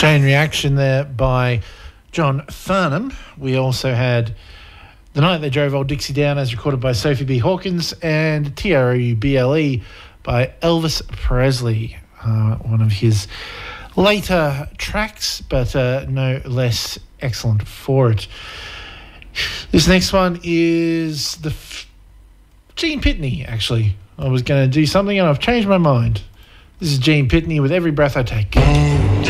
Chain Reaction there by John Farnham. We also had The Night They Drove Old Dixie Down, as recorded by Sophie B. Hawkins, and TRUBLE by Elvis Presley, one of his later tracks, but no less excellent for it. This next one is Gene Pitney, actually. I was going to do something and I've changed my mind. This is Gene Pitney with Every Breath I Take.